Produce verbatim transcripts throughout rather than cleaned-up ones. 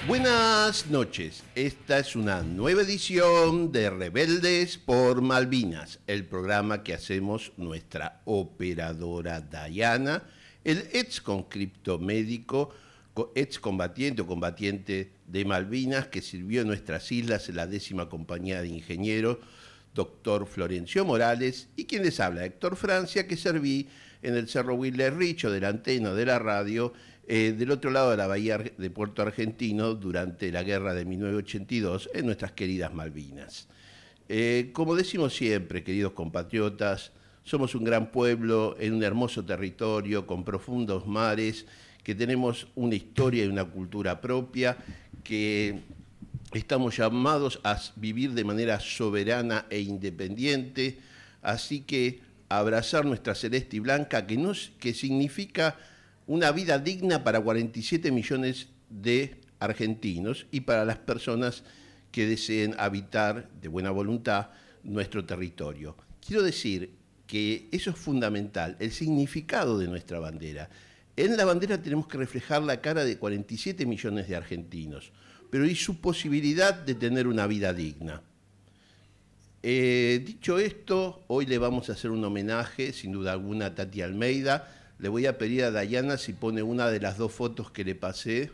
Buenas noches, esta es una nueva edición de Rebeldes por Malvinas, el programa que hacemos nuestra operadora Dayana, el ex conscripto médico, ex combatiente o combatiente de Malvinas que sirvió en nuestras islas en la décima compañía de ingenieros, doctor Florencio Morales, y quien les habla, Héctor Francia, que serví en el Cerro Wilder Richo de la antena de la radio, eh, del otro lado de la bahía de Puerto Argentino durante la guerra de mil novecientos ochenta y dos en nuestras queridas Malvinas. Eh, como decimos siempre, queridos compatriotas, somos un gran pueblo en un hermoso territorio con profundos mares, que tenemos una historia y una cultura propia, que estamos llamados a vivir de manera soberana e independiente, así que abrazar nuestra celeste y blanca, que, nos, que significa una vida digna para cuarenta y siete millones de argentinos y para las personas que deseen habitar de buena voluntad nuestro territorio. Quiero decir que eso es fundamental, el significado de nuestra bandera. En la bandera tenemos que reflejar la cara de cuarenta y siete millones de argentinos, pero y su posibilidad de tener una vida digna. Eh, dicho esto, hoy le vamos a hacer un homenaje, sin duda alguna, a Tati Almeida. Le voy a pedir a Dayana si pone una de las dos fotos que le pasé.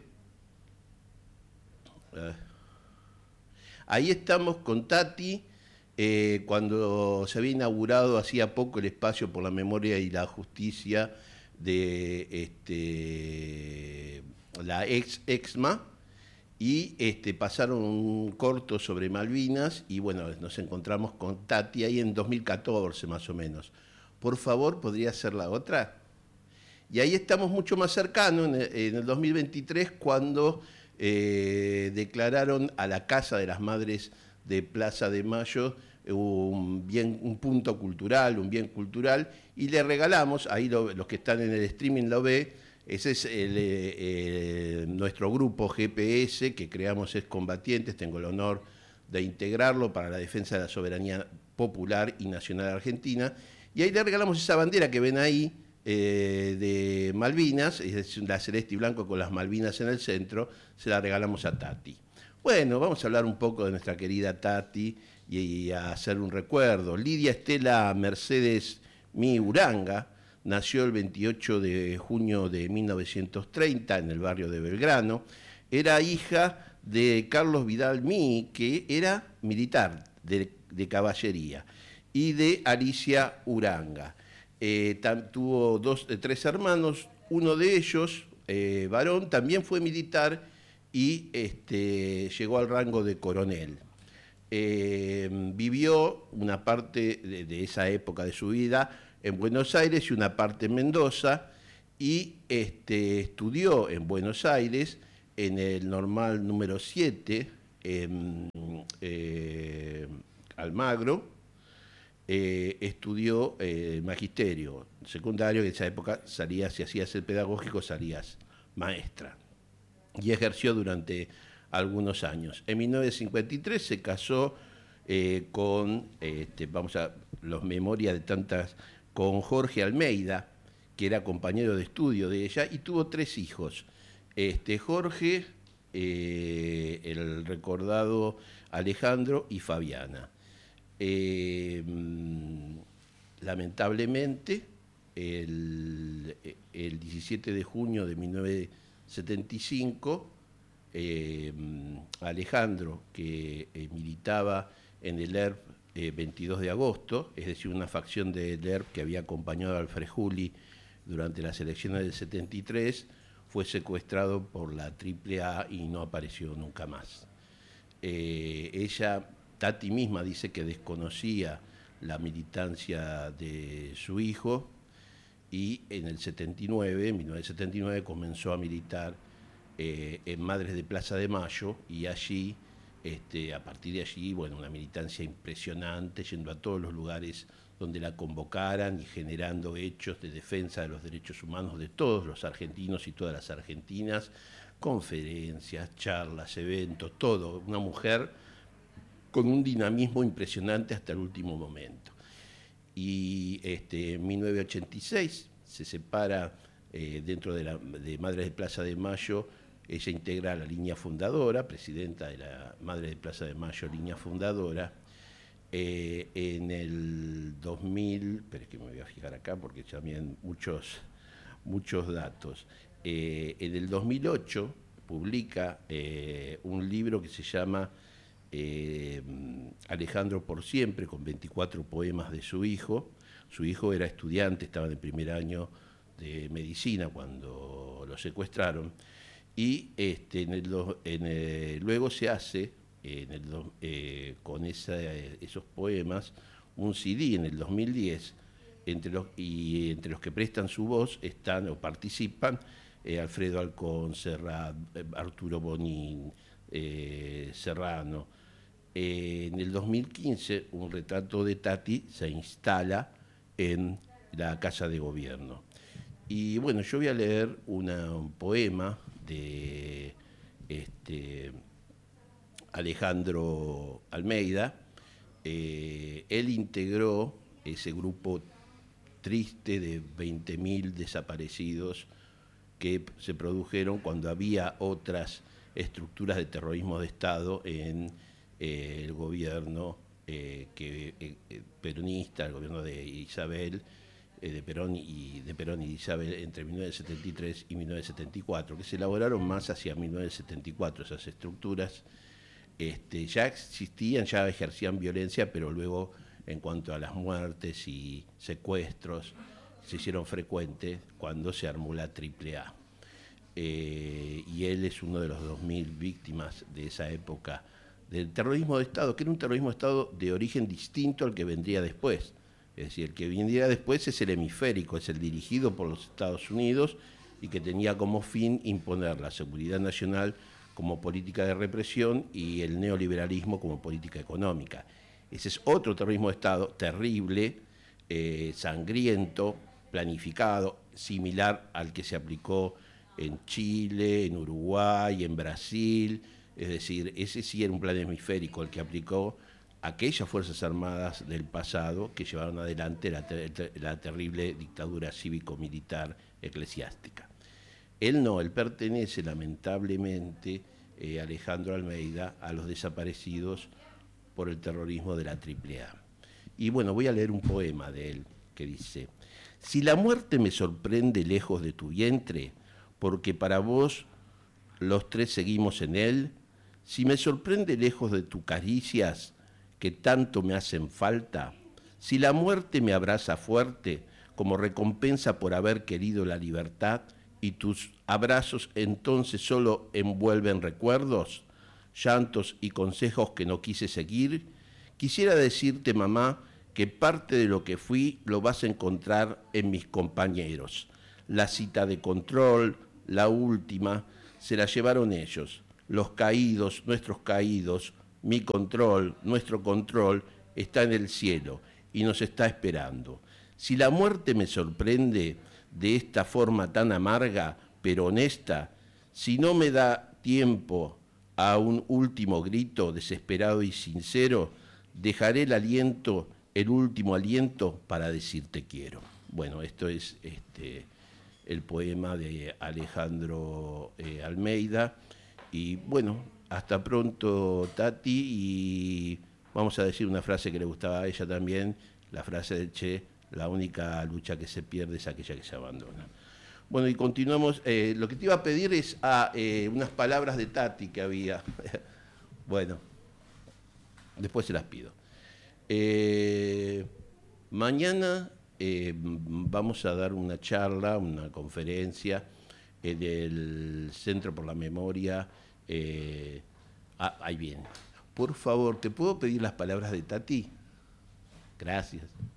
Eh. Ahí estamos con Tati, eh, cuando se había inaugurado hacía poco el espacio por la memoria y la justicia de este, la ex EXMA, y este, pasaron un corto sobre Malvinas y bueno, nos encontramos con Tati ahí en dos mil catorce más o menos. Por favor, ¿podría ser la otra? Y ahí estamos mucho más cercanos, en el, en el dos mil veintitrés, cuando eh, declararon a la Casa de las Madres de Plaza de Mayo un, bien, un punto cultural, un bien cultural, y le regalamos, ahí lo, los que están en el streaming lo ve, ese es el, eh, nuestro grupo G P S que creamos Excombatientes, tengo el honor de integrarlo para la defensa de la soberanía popular y nacional argentina, y ahí le regalamos esa bandera que ven ahí, eh, de Malvinas, es decir, la celeste y blanco con las Malvinas en el centro, se la regalamos a Tati. Bueno, vamos a hablar un poco de nuestra querida Tati y, y a hacer un recuerdo. Lidia Estela Mercedes Mi Uranga nació el veintiocho de junio de mil novecientos treinta en el barrio de Belgrano. Era hija de Carlos Vidal Mí, que era militar de, de caballería, y de Alicia Uranga. Eh, tam, tuvo dos, eh, tres hermanos, uno de ellos, eh, varón, también fue militar y este, llegó al rango de coronel. Eh, vivió una parte de, de esa época de su vida en Buenos Aires y una parte en Mendoza, y este, estudió en Buenos Aires en el normal número siete, en eh, Almagro. Eh, estudió eh, magisterio secundario, que en esa época salías, si hacías el pedagógico, salías maestra, y ejerció durante algunos años. En mil novecientos cincuenta y tres se casó eh, con, este, vamos a, los memorias de tantas, con Jorge Almeida, que era compañero de estudio de ella, y tuvo tres hijos. Este, Jorge, eh, el recordado Alejandro y Fabiana. Eh, lamentablemente, el, el diecisiete de junio de mil novecientos setenta y cinco, eh, Alejandro, que eh, militaba en el E R P eh, veintidós de agosto, es decir, una facción del E R P que había acompañado al Frejuli durante las elecciones del setenta y tres, fue secuestrado por la triple A y no apareció nunca más. Eh, ella... Tati misma dice que desconocía la militancia de su hijo y en el setenta y nueve, en mil novecientos setenta y nueve, comenzó a militar eh, en Madres de Plaza de Mayo, y allí, este, a partir de allí, bueno, una militancia impresionante, yendo a todos los lugares donde la convocaran y generando hechos de defensa de los derechos humanos de todos los argentinos y todas las argentinas, conferencias, charlas, eventos, todo. Una mujer con un dinamismo impresionante hasta el último momento. Y este, en mil novecientos ochenta y seis se separa eh, dentro de, la, de Madres de Plaza de Mayo Ella integra la línea fundadora, presidenta de la Madre de Plaza de Mayo, línea fundadora. Eh, en el dos mil, pero es que me voy a fijar acá porque también muchos, muchos datos. Eh, en el dos mil ocho publica eh, un libro que se llama eh, Alejandro por siempre, con veinticuatro poemas de su hijo. Su hijo era estudiante, estaba en el primer año de medicina cuando lo secuestraron. Y este, en el, en el, luego se hace, en el, eh, con esa, esos poemas, un C D en el dos mil diez, entre los, y entre los que prestan su voz están o participan eh, Alfredo Alcón, Serrat, eh, Arturo Bonín, eh, Serrano. Eh, en el dos mil quince, un retrato de Tati se instala en la Casa de Gobierno. Y bueno, yo voy a leer una, un poema de este, Alejandro Almeida. Eh, él integró ese grupo triste de veinte mil desaparecidos que se produjeron cuando había otras estructuras de terrorismo de Estado en eh, el gobierno eh, que, eh, peronista, el gobierno de Isabel, de Perón y de Perón y Isabel entre mil novecientos setenta y tres y mil novecientos setenta y cuatro, que se elaboraron más hacia mil novecientos setenta y cuatro. Esas estructuras este, ya existían, ya ejercían violencia, pero luego en cuanto a las muertes y secuestros se hicieron frecuentes cuando se armó la triple A. Eh, y él es uno de los dos mil víctimas de esa época del terrorismo de Estado, que era un terrorismo de Estado de origen distinto al que vendría después. Es decir, el que viniera después es el hemisférico, es el dirigido por los Estados Unidos y que tenía como fin imponer la seguridad nacional como política de represión y el neoliberalismo como política económica. Ese es otro terrorismo de Estado terrible, eh, sangriento, planificado, similar al que se aplicó en Chile, en Uruguay, en Brasil. Es decir, ese sí era un plan hemisférico el que aplicó aquellas Fuerzas Armadas del pasado que llevaron adelante la, ter la terrible dictadura cívico-militar eclesiástica. Él no, él pertenece lamentablemente, eh, Alejandro Almeida, a los desaparecidos por el terrorismo de la triple A. Y bueno, voy a leer un poema de él que dice: si la muerte me sorprende lejos de tu vientre, porque para vos los tres seguimos en él, si me sorprende lejos de tus caricias, que tanto me hacen falta, si la muerte me abraza fuerte como recompensa por haber querido la libertad y tus abrazos entonces solo envuelven recuerdos, llantos y consejos que no quise seguir, quisiera decirte, mamá, que parte de lo que fui lo vas a encontrar en mis compañeros. La cita de control, la última, se la llevaron ellos, los caídos, nuestros caídos. Mi control, nuestro control, está en el cielo y nos está esperando. Si la muerte me sorprende de esta forma tan amarga, pero honesta, si no me da tiempo a un último grito desesperado y sincero, dejaré el aliento, el último aliento para decirte quiero. Bueno, esto es este, el poema de Alejandro eh, Almeida. Y bueno, hasta pronto, Tati, y vamos a decir una frase que le gustaba a ella también, la frase del Che: la única lucha que se pierde es aquella que se abandona. Bueno, y continuamos. Eh, lo que te iba a pedir es a, eh, unas palabras de Tati que había. Bueno, después se las pido. Eh, mañana eh, vamos a dar una charla, una conferencia en el Centro por la Memoria. Eh, ah, ahí viene. Por favor, ¿te puedo pedir las palabras de Tati? Gracias.